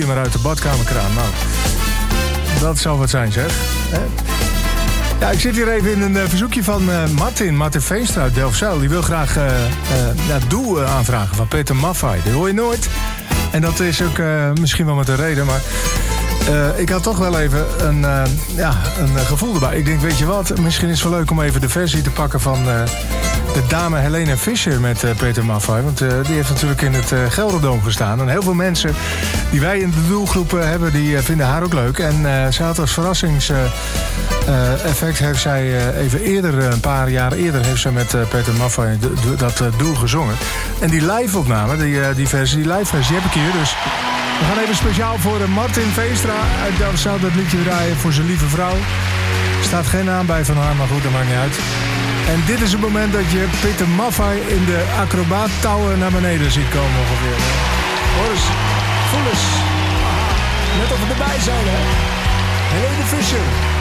maar uit de badkamerkraan. Nou, dat zou wat zijn, zeg. Ja, ik zit hier even in een verzoekje van Martin Veenstra uit Delfzijl. Die wil graag doel aanvragen van Peter Maffay. Dat hoor je nooit. En dat is ook misschien wel met een reden, maar ik had toch wel even een gevoel erbij. Ik denk, weet je wat, misschien is het wel leuk om even de versie te pakken van de dame Helene Fischer met Peter Maffay. Want die heeft natuurlijk in het Gelderdoom gestaan. En heel veel mensen die wij in de doelgroep hebben, die vinden haar ook leuk. En ze had als verrassingseffect heeft zij even eerder, een paar jaar eerder, heeft zij met Peter Maffay dat doel gezongen. En die live-opname, die live versie heb ik hier. Dus we gaan even speciaal voor Martin Veenstra uit Delfzijl dat liedje draaien voor zijn lieve vrouw. Er staat geen naam bij van haar, maar goed, dat maakt niet uit. En dit is het moment dat je Peter Maffay in de acrobaattouwen naar beneden ziet komen ongeveer. Hoor eens, voel eens. Net of we erbij zijn, hè. Helene Fischer.